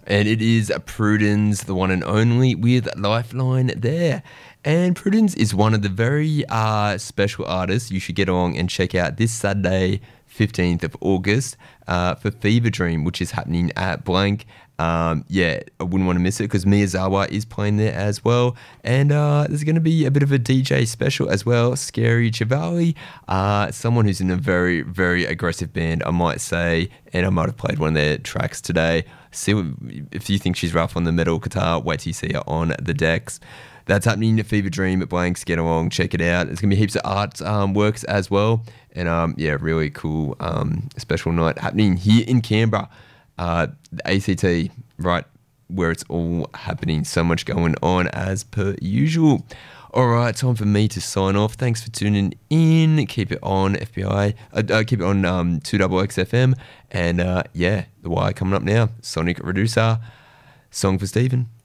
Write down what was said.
And it is Prudence, the one and only, with Lifeline there. And Prudence is one of the very special artists you should get along and check out this Saturday, 15th of August, for Fever Dream, which is happening at Blank. Yeah, I wouldn't want to miss it because Miyazawa is playing there as well. And there's going to be a bit of a DJ special as well. Scary Chivali, someone who's in a very, very aggressive band, I might say. And I might have played one of their tracks today. See if you think she's rough on the metal guitar, wait till you see her on the decks. That's happening at Fever Dream at Blanks. Get along, check it out. There's going to be heaps of art works as well. And yeah, really cool special night happening here in Canberra. The ACT, right where it's all happening. So much going on as per usual. All right, time for me to sign off. Thanks for tuning in. Keep it on FBI. Keep it on 2XXFM. And yeah, The Wire coming up now. Sonic Reducer. Song for Stephen.